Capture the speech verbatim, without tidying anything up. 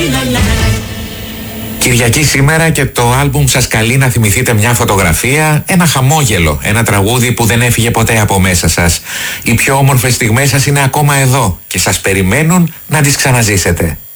Κυριακή σήμερα και το άλμπουμ σας καλεί να θυμηθείτε μια φωτογραφία, ένα χαμόγελο, ένα τραγούδι που δεν έφυγε ποτέ από μέσα σας. Οι πιο όμορφες στιγμές σας είναι ακόμα εδώ και σας περιμένουν να τις ξαναζήσετε.